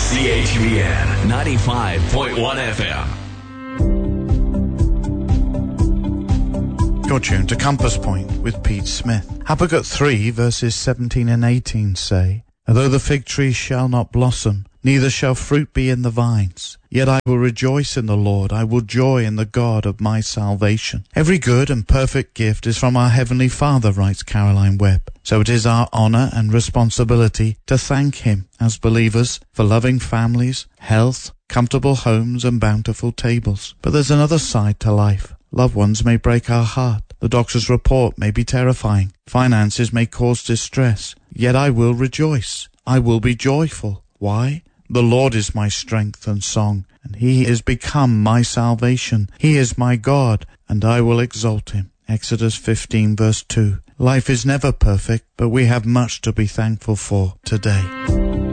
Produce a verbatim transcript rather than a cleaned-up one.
C H V N ninety-five point one F M. You're tuned to Compass Point with Pete Smith. Habakkuk three verses seventeen and eighteen say, Although the fig tree shall not blossom, neither shall fruit be in the vines, yet I will rejoice in the Lord, I will joy in the God of my salvation. Every good and perfect gift is from our Heavenly Father, writes Caroline Webb. So it is our honor and responsibility to thank Him as believers for loving families, health, comfortable homes and bountiful tables. But there's another side to life. Loved ones may break our heart. The doctor's report may be terrifying. Finances may cause distress. Yet I will rejoice. I will be joyful. Why? The Lord is my strength and song, and He is become my salvation. He is my God, and I will exalt Him. Exodus fifteen verse two. Life is never perfect, but we have much to be thankful for today.